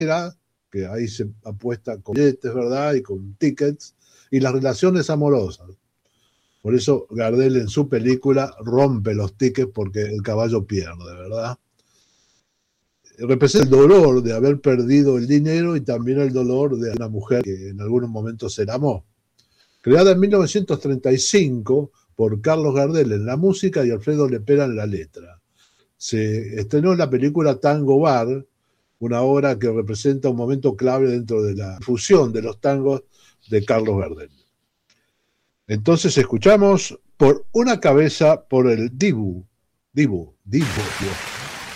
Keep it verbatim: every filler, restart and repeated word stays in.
que ahí se apuesta con billetes, ¿verdad? Y con tickets, y las relaciones amorosas. Por eso Gardel en su película rompe los tickets porque el caballo pierde, ¿verdad? Representa el dolor de haber perdido el dinero y también el dolor de una mujer que en algunos momentos se enamoró. Creada en mil novecientos treinta y cinco por Carlos Gardel en la música y Alfredo Lepera en la letra. Se estrenó en la película Tango Bar, una obra que representa un momento clave dentro de la fusión de los tangos de Carlos Gardel. Entonces escuchamos Por una cabeza por el Dibu, Dibu, Dibu, Dios.